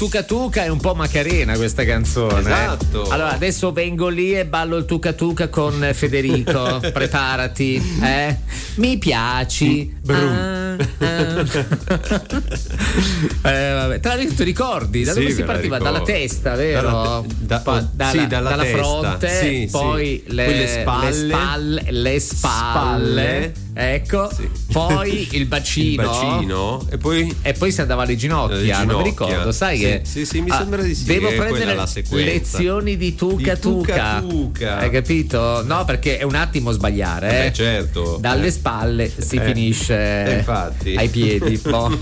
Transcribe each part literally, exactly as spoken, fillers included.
Tuca Tuca è un po' Macarena questa canzone. Esatto. Allora adesso vengo lì e ballo il Tuca Tuca con Federico. Preparati, eh? Mi piaci. Ah, ah. eh, vabbè. Tra l'altro ti ricordi da sì, dove si partiva? ricordo. Dalla testa, vero? Dalla, da, Poi, dalla, sì, dalla, dalla testa. fronte, sì, poi, sì. le, poi le spalle, le spalle, le spalle. spalle. Ecco, sì. Poi il bacino, il bacino e poi e poi si andava alle ginocchia, alle ginocchia. Non mi ricordo, sai sì, che sì, sì, mi ah, sembra di sì. Devo è prendere la lezioni di Tuca di Tuca. Tuca Tuca. Hai capito? No, perché è un attimo sbagliare, eh. Beh, certo. Dalle eh. spalle si eh. finisce eh, infatti. ai piedi, boh.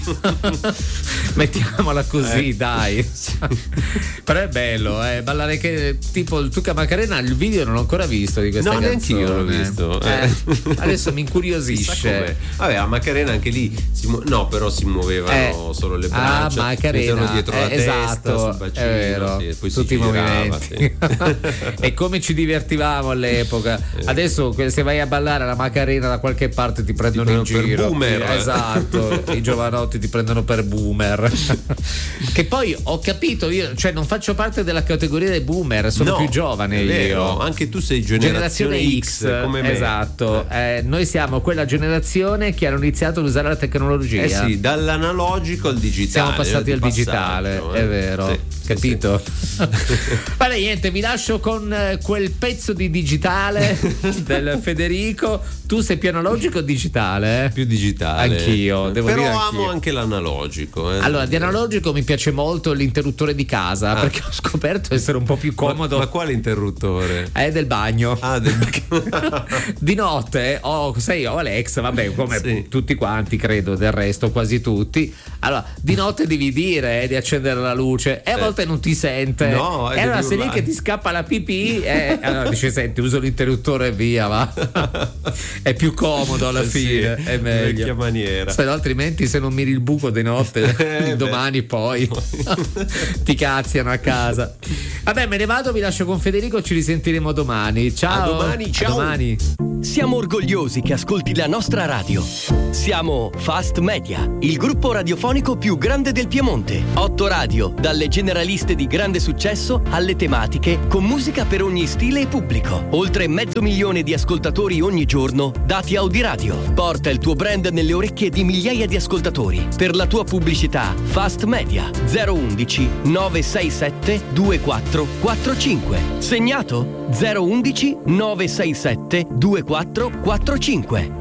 Mettiamola così, eh. dai. Però è bello, eh, ballare che tipo il Tuca Macarena, il video non l'ho ancora visto di questa no, canzone. No, neanch'io l'ho visto. Eh. Eh. Adesso mi incuriosisce. Vabbè, a Macarena anche lì si mu- no, però si muovevano eh. solo le braccia, ah, Macarena, dietro eh, la esatto, testa, sul bacino, è vero, sì, e poi tutti si i girava, movimenti. Sì. E come ci divertivamo all'epoca. Adesso se vai a ballare la Macarena da qualche parte ti prendono in per giro. boomer. Esatto, i giovanotti ti prendono per boomer. Che poi ho capito, io cioè non faccio parte della categoria dei boomer, sono no, più giovane io. Anche tu sei generazione, generazione X, X come me. Esatto, eh, noi siamo quella generazione che hanno iniziato ad usare la tecnologia. Eh sì, dall'analogico al digitale. Siamo passati al di digitale, passaggio, eh. è vero, sì, capito? Sì, sì. Vabbè, niente, vi lascio con eh, quel pezzo di digitale del Federico. Tu sei più analogico o digitale? Eh? Più digitale. Anch'io, devo Però dire amo anch'io. anche l'analogico. Eh. Allora, di analogico mi piace molto l'interruttore di casa, ah. perché ho scoperto essere un po' più comodo. Ma, ma quale interruttore? È del bagno. Ah, del... Di notte ho, sai, ho Alexa, vabbè, come sì. tutti quanti, credo, del resto, quasi tutti. Allora, di notte devi dire eh, di accendere la luce e a eh. volte non ti sente. No, e allora se lì urlare. che ti scappa la pipì, eh, allora dici, senti, uso l'interruttore e via, va. È più comodo alla fine, sì, è meglio. Vecchia maniera. Se no, altrimenti se non miri il buco di notte, eh, domani poi ti cazziano a casa. Vabbè, me ne vado, vi lascio con Federico, ci risentiremo domani. Ciao. A domani, ciao. A domani. Siamo orgogliosi che ascolti la nostra radio. Siamo Fast Media, il gruppo radiofonico più grande del Piemonte. Otto radio, dalle generaliste di grande successo alle tematiche, con musica per ogni stile e pubblico. Oltre mezzo milione di ascoltatori ogni giorno, dati Audiradio. Porta il tuo brand nelle orecchie di migliaia di ascoltatori. Per la tua pubblicità, Fast Media zero undici nove sei sette due quattro quattro cinque. Segnato zero undici nove sei sette due quattro quattro cinque.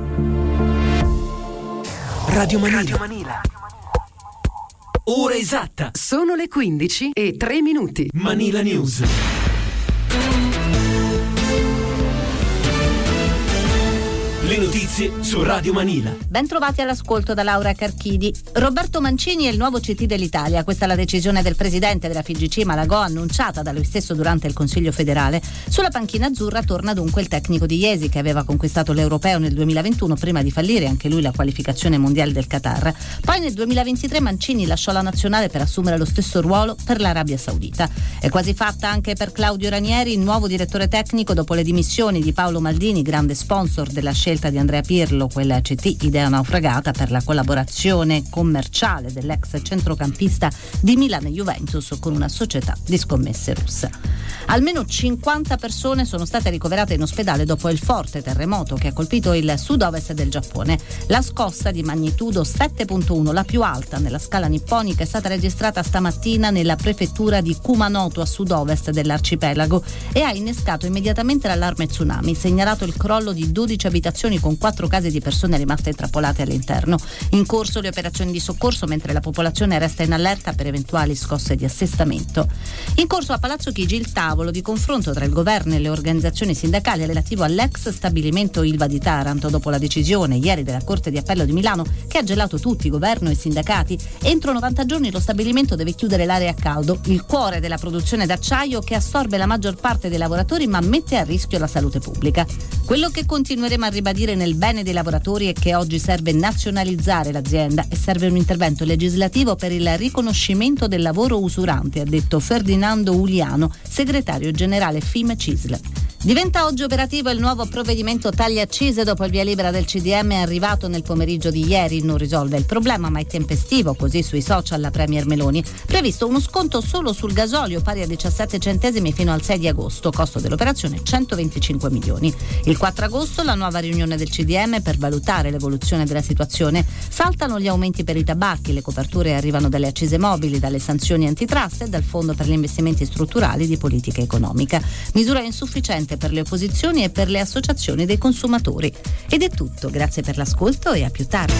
Radio Manila. Radio Manila. Ora esatta. Sono le quindici e tre minuti. Manila News. Le notizie su Radio Manila. Ben trovati all'ascolto da Laura Carchidi. Roberto Mancini è il nuovo C T dell'Italia. Questa è la decisione del presidente della F I G C Malagò, annunciata da lui stesso durante il Consiglio federale. Sulla panchina azzurra torna dunque il tecnico di Iesi, che aveva conquistato l'Europeo nel duemilaventuno prima di fallire anche lui la qualificazione mondiale del Qatar. Poi nel duemilaventitré Mancini lasciò la nazionale per assumere lo stesso ruolo per l'Arabia Saudita. È quasi fatta anche per Claudio Ranieri, il nuovo direttore tecnico dopo le dimissioni di Paolo Maldini, grande sponsor della scelta di Andrea Pirlo, quella C T idea naufragata per la collaborazione commerciale dell'ex centrocampista di Milan e Juventus con una società di scommesse russa. Almeno cinquanta persone sono state ricoverate in ospedale dopo il forte terremoto che ha colpito il sud-ovest del Giappone. La scossa di magnitudo sette virgola uno, la più alta nella scala nipponica, è stata registrata stamattina nella prefettura di Kumanoto a sud-ovest dell'arcipelago e ha innescato immediatamente l'allarme tsunami, segnalato il crollo di dodici abitazioni con quattro case di persone rimaste intrappolate all'interno. In corso le operazioni di soccorso mentre la popolazione resta in allerta per eventuali scosse di assestamento. In corso a Palazzo Chigi il tavolo di confronto tra il governo e le organizzazioni sindacali relativo all'ex stabilimento Ilva di Taranto, dopo la decisione ieri della Corte di Appello di Milano che ha gelato tutti, governo e sindacati. Entro novanta giorni lo stabilimento deve chiudere l'area a caldo, il cuore della produzione d'acciaio che assorbe la maggior parte dei lavoratori ma mette a rischio la salute pubblica. Quello che continueremo a ribadire nel bene dei lavoratori è che oggi serve nazionalizzare l'azienda e serve un intervento legislativo per il riconoscimento del lavoro usurante, ha detto Ferdinando Uliano, segretario generale F I M-C I S L. Diventa oggi operativo il nuovo provvedimento tagli accise dopo il via libera del C D M è arrivato nel pomeriggio di ieri. Non risolve il problema ma è tempestivo, così sui social la Premier Meloni. Previsto uno sconto solo sul gasolio pari a diciassette centesimi fino al sei di agosto, costo dell'operazione centoventicinque milioni. Il quattro agosto la nuova riunione del C D M per valutare l'evoluzione della situazione. Saltano gli aumenti per i tabacchi, le coperture arrivano dalle accise mobili, dalle sanzioni antitrust e dal Fondo per gli investimenti strutturali di politica economica. Misura insufficiente per le opposizioni e per le associazioni dei consumatori. Ed è tutto, grazie per l'ascolto e a più tardi.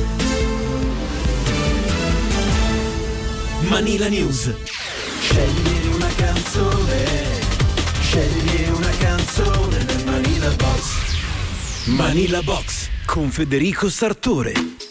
Manila News. Scegli una canzone, scegli una canzone nel Manila Box. Manila Box con Federico Sartore.